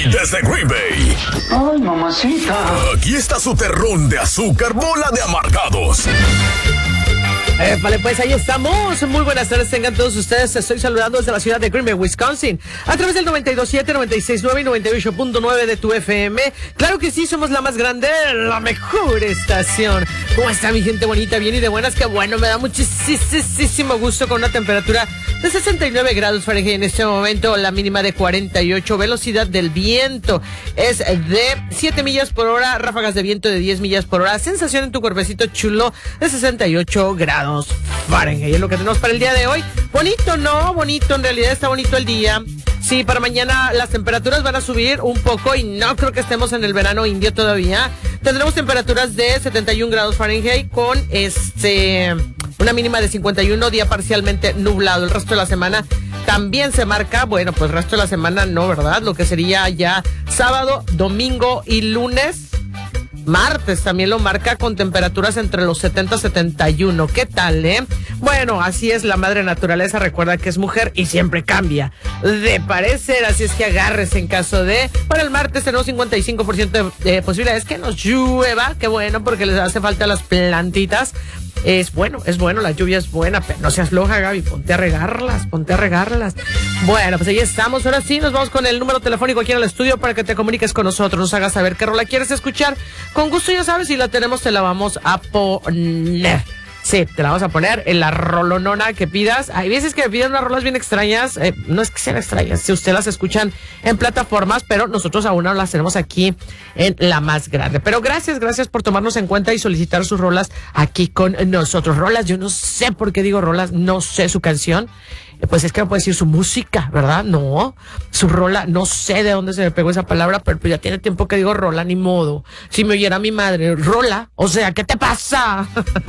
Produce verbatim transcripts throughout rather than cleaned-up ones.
desde Green Bay. Ay, mamacita. Aquí está su terrón de azúcar, bola de amargados. Eh, vale, pues ahí estamos. Muy buenas tardes, tengan todos ustedes. Estoy saludando desde la ciudad de Green Bay, Wisconsin, a través del noventa y dos punto siete, noventa y seis punto nueve y noventa y ocho punto nueve de tu F M. Claro que sí, somos la más grande, la mejor estación. ¿Cómo está mi gente bonita? Bien y de buenas. Que bueno, me da muchísimo gusto con una temperatura de sesenta y nueve grados Fahrenheit en este momento, la mínima de cuarenta y ocho. Velocidad del viento es de siete millas por hora, ráfagas de viento de diez millas por hora. Sensación en tu cuerpecito chulo de sesenta y ocho grados Fahrenheit. Es lo que tenemos para el día de hoy. Bonito, ¿no? Bonito, en realidad está bonito el día. Sí, para mañana las temperaturas van a subir un poco y no creo que estemos en el verano indio todavía. Tendremos temperaturas de setenta y un grados Fahrenheit con este una mínima de cincuenta y uno, día parcialmente nublado. El resto de la semana también se marca, bueno, pues el resto de la semana no, ¿verdad? Lo que sería ya sábado, domingo y lunes. Martes también lo marca con temperaturas entre los setenta y setenta y uno. ¿Qué tal, eh? Bueno, así es la madre naturaleza. Recuerda que es mujer y siempre cambia de parecer. Así es que agárrese en caso de... Para el martes tenemos cincuenta y cinco por ciento de, de posibilidades que nos llueva. Qué bueno, porque les hace falta a las plantitas. Es bueno, es bueno, la lluvia es buena, pero no seas floja, Gaby, ponte a regarlas, ponte a regarlas. Bueno, pues ahí estamos, ahora sí, nos vamos con el número telefónico aquí en el estudio para que te comuniques con nosotros, nos hagas saber qué rola quieres escuchar. Con gusto, ya sabes, si la tenemos te la vamos a poner. Sí, te la vamos a poner en la rolonona que pidas. Hay veces que me piden unas rolas bien extrañas, eh, no es que sean extrañas, si ustedes las escuchan en plataformas, pero nosotros aún no las tenemos aquí en la más grande. Pero gracias, gracias por tomarnos en cuenta y solicitar sus rolas aquí con nosotros. Rolas, yo no sé por qué digo rolas, no sé su canción. Pues es que no puede decir su música, ¿verdad? No, su rola, no sé de dónde se me pegó esa palabra, pero pues ya tiene tiempo que digo rola, ni modo. Si me oyera mi madre, rola, o sea, ¿qué te pasa?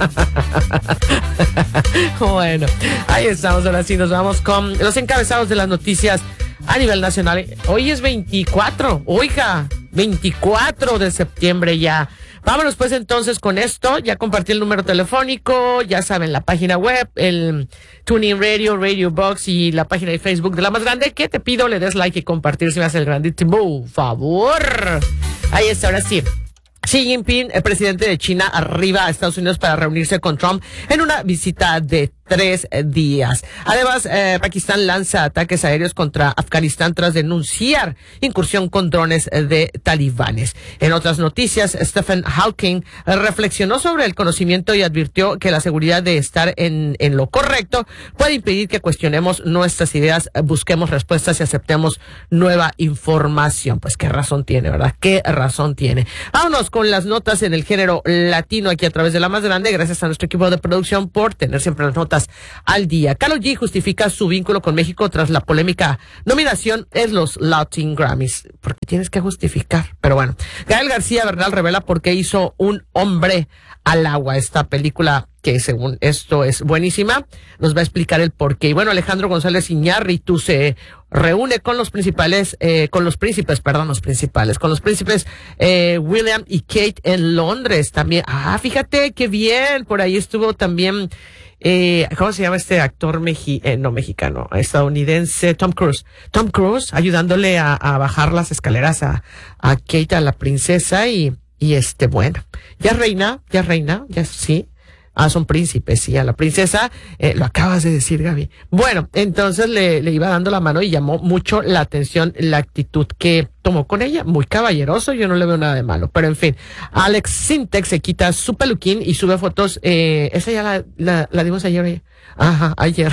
Bueno, ahí estamos, ahora sí nos vamos con los encabezados de las noticias a nivel nacional. Hoy es veinticuatro, oiga, veinticuatro de septiembre ya. Vámonos pues entonces con esto, ya compartí el número telefónico, ya saben, la página web, el TuneIn Radio, Radio Box y la página de Facebook de La Más Grande, que te pido le des like y compartir si me hace el grandísimo favor. Ahí está, ahora sí. Xi Jinping, el presidente de China, arriba a Estados Unidos para reunirse con Trump en una visita de tres días. Además, eh, Pakistán lanza ataques aéreos contra Afganistán tras denunciar incursión con drones de talibanes. En otras noticias, Stephen Hawking reflexionó sobre el conocimiento y advirtió que la seguridad de estar en, en lo correcto puede impedir que cuestionemos nuestras ideas, busquemos respuestas y aceptemos nueva información. Pues qué razón tiene, ¿verdad? Qué razón tiene. Vámonos con las notas en el género latino aquí a través de La Más Grande. Gracias a nuestro equipo de producción por tener siempre las notas al día. Karol G justifica su vínculo con México tras la polémica nominación en los Latin Grammys. ¿Por qué tienes que justificar? Pero bueno, Gael García Bernal revela por qué hizo Un hombre al agua. Esta película que según esto es buenísima, nos va a explicar el porqué. Y bueno, Alejandro González Iñárritu se reúne con los principales, eh, con los príncipes, perdón, los principales, con los príncipes eh, William y Kate en Londres también. Ah, fíjate qué bien, por ahí estuvo también, eh, ¿cómo se llama este actor mexi eh, no mexicano, estadounidense? Tom Cruise. Tom Cruise ayudándole a, a bajar las escaleras a, a Kate, a la princesa, y, y este, bueno, ya reina, ya reina, ya sí. Ah, son príncipes, sí, a la princesa, eh, lo acabas de decir, Gaby. Bueno, entonces le, le iba dando la mano y llamó mucho la atención la actitud que tomó con ella, muy caballeroso, yo no le veo nada de malo, pero en fin, Alex Sintek se quita su peluquín y sube fotos, eh, esa ya la, la, la dimos ayer, ajá, ayer,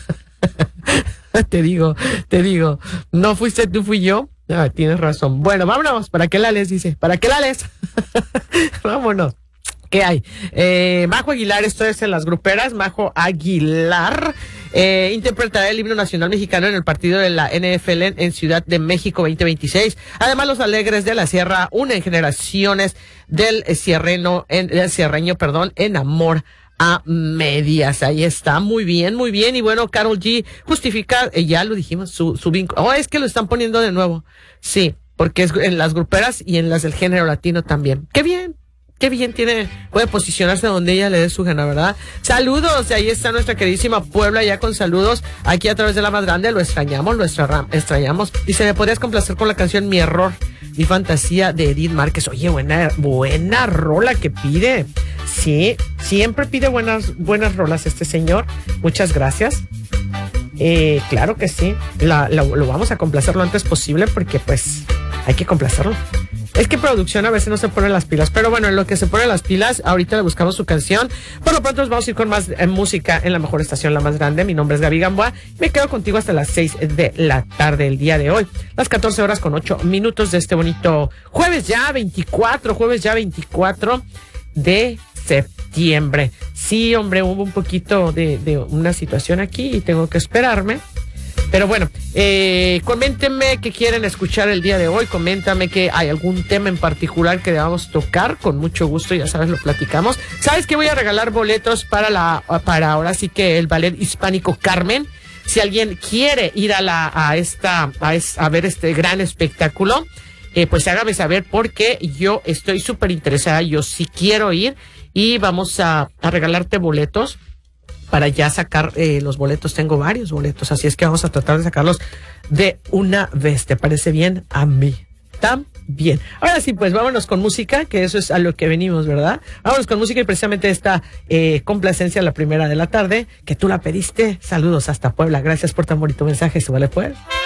te digo, te digo, no fuiste tú, fui yo. Ah, tienes razón. Bueno, vámonos, ¿para qué la lees? Dice, ¿para qué la lees? Vámonos. ¿Qué hay? Eh, Majo Aguilar, esto es en las gruperas. Majo Aguilar eh, interpretará el himno nacional mexicano en el partido de la N F L en Ciudad de México veinte veintiséis. Además, los Alegres de la Sierra unen generaciones del sierreño, en, del sierreño, perdón, en amor a medias. Ahí está, muy bien, muy bien. Y bueno, Karol G justifica, eh, ya lo dijimos, su, su vínculo. Oh, es que lo están poniendo de nuevo. Sí, porque es en las gruperas y en las del género latino también. ¡Qué bien! qué bien tiene, puede posicionarse donde ella le dé su gana, ¿verdad? Saludos, y ahí está nuestra queridísima Puebla, ya con saludos, aquí a través de La Más Grande, lo extrañamos, lo extra, extrañamos. Dice, ¿me podrías complacer con la canción Mi Error, Mi Fantasía de Edith Márquez? Oye, buena, buena rola que pide. Sí, siempre pide buenas, buenas rolas este señor. Muchas gracias. Eh, claro que sí, la, la, lo vamos a complacer lo antes posible porque pues hay que complacerlo. Es que producción a veces no se pone las pilas, pero bueno, en lo que se pone las pilas, ahorita le buscamos su canción. Por lo pronto nos vamos a ir con más eh, música en la mejor estación, La Más Grande. Mi nombre es Gaby Gamboa. Me quedo contigo hasta las seis de la tarde el día de hoy. Las catorce horas con ocho minutos de este bonito jueves ya veinticuatro, jueves ya veinticuatro de septiembre. Sí, hombre, hubo un poquito de, de una situación aquí y tengo que esperarme. Pero bueno, eh, coméntenme qué quieren escuchar el día de hoy. Coméntame que hay algún tema en particular que debamos tocar. Con mucho gusto, ya sabes, lo platicamos. ¿Sabes que voy a regalar boletos para la para ahora sí que el ballet hispánico Carmen? Si alguien quiere ir a la a esta a, es, a ver este gran espectáculo, eh, pues hágame saber porque yo estoy súper interesada. Yo sí quiero ir y vamos a, a regalarte boletos. Para ya sacar eh, los boletos, tengo varios boletos, así es que vamos a tratar de sacarlos de una vez. ¿Te parece bien? A mí también. Ahora sí, pues vámonos con música, que eso es a lo que venimos, ¿verdad? Vámonos con música y precisamente esta eh, complacencia, la primera de la tarde, que tú la pediste. Saludos hasta Puebla. Gracias por tan bonito mensaje. ¿Se vale pues?